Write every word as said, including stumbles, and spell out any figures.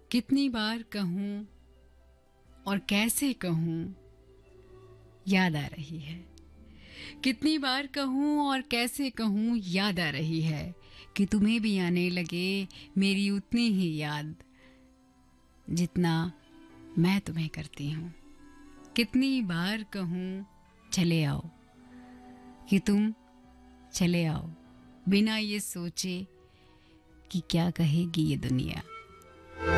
कितनी बार कहूँ और कैसे कहूँ, याद आ रही है। कितनी बार कहूँ और कैसे कहूँ, याद आ रही है कि तुम्हें भी आने लगे मेरी उतनी ही याद जितना मैं तुम्हें करती हूँ। कितनी बार कहूँ चले आओ, कि तुम चले आओ बिना ये सोचे कि क्या कहेगी ये दुनिया।